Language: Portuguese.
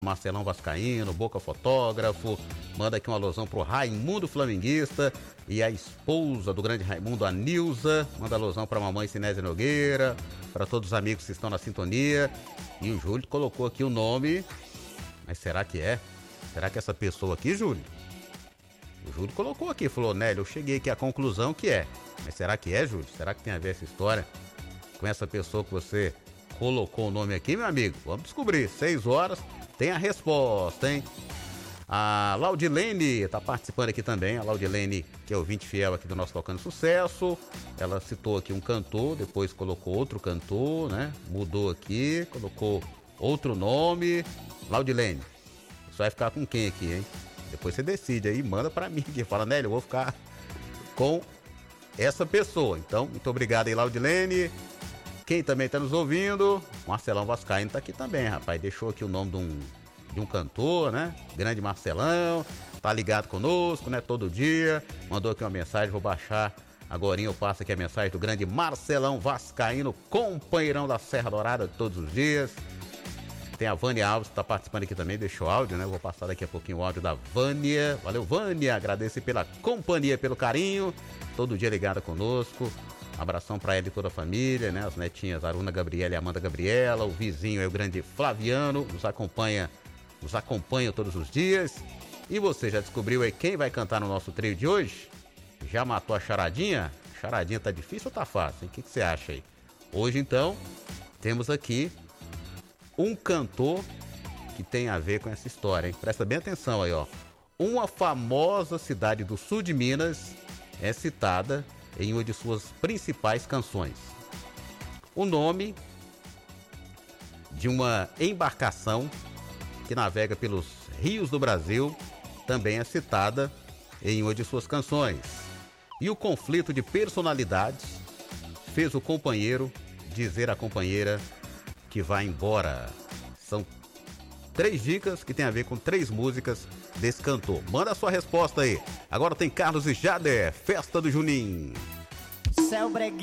Marcelão Vascaíno, Boca Fotógrafo, manda aqui uma alusão pro Raimundo Flamenguista e a esposa do grande Raimundo, a Nilza, manda alusão pra mamãe Sinésia Nogueira, para todos os amigos que estão na sintonia. E o Júlio colocou aqui o nome, mas será que é? Será que essa pessoa aqui, Júlio? O Júlio colocou aqui, falou, Nélio, eu cheguei aqui à conclusão que é. Mas será que é, Júlio? Será que tem a ver essa história com essa pessoa que você colocou o nome aqui, meu amigo? Vamos descobrir, 6 horas, tem a resposta, hein? A Laudilene tá participando aqui também, a Laudilene, que é ouvinte fiel aqui do nosso Tocando Sucesso. Ela citou aqui um cantor, depois colocou outro cantor, né? Mudou aqui, colocou outro nome. Laudilene, você vai ficar com quem aqui, hein? Depois você decide aí, manda pra mim aqui, fala, Nélio, eu vou ficar com essa pessoa. Então, muito obrigado aí, Laudilene. Quem também tá nos ouvindo, Marcelão Vascaíno tá aqui também, rapaz. Deixou aqui o nome de um cantor, né? Grande Marcelão, tá ligado conosco, né? Todo dia. Mandou aqui uma mensagem, vou baixar agorinha, eu passo aqui a mensagem do grande Marcelão Vascaíno, companheirão da Serra Dourada de todos os dias. Tem a Vânia Alves, que tá participando aqui também, deixou áudio, né? Eu vou passar daqui a pouquinho o áudio da Vânia. Valeu, Vânia, agradeço pela companhia, pelo carinho, todo dia ligada conosco. Abração pra ela e toda a família, né? As netinhas Aruna Gabriela e Amanda Gabriela, o vizinho é o grande Flaviano, nos acompanha todos os dias. E você já descobriu aí quem vai cantar no nosso trio de hoje? Já matou a charadinha? Charadinha tá difícil ou tá fácil, hein? O que você acha aí? Hoje, então, temos aqui um cantor que tem a ver com essa história, hein? Presta bem atenção aí, ó. Uma famosa cidade do sul de Minas é citada em uma de suas principais canções. O nome de uma embarcação que navega pelos rios do Brasil também é citada em uma de suas canções. E o conflito de personalidades fez o companheiro dizer à companheira que vai embora. São 3 dicas que tem a ver com 3 músicas desse cantor. Manda a sua resposta aí. Agora tem Carlos e Jader, Festa do Juninho. Céu